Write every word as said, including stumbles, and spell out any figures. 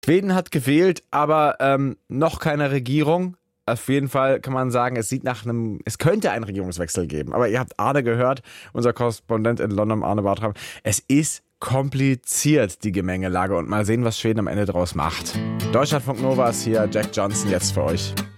Schweden hat gewählt, aber ähm, noch keine Regierung. Auf jeden Fall kann man sagen, es sieht nach einem, es könnte einen Regierungswechsel geben. Aber ihr habt Arne gehört, unser Korrespondent in London, Arne Bartram. Es ist kompliziert, die Gemengelage. Und mal sehen, was Schweden am Ende draus macht. Deutschlandfunk Nova ist hier, Jack Johnson jetzt für euch.